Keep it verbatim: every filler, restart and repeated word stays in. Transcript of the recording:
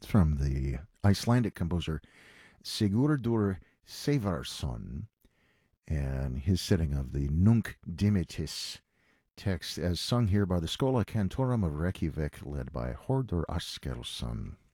It's from the Icelandic composer Sigurdur Sævarsson and his setting of the Nunc Dimittis text as sung here by the Schola Cantorum of Reykjavik, led by Hordur Askersson.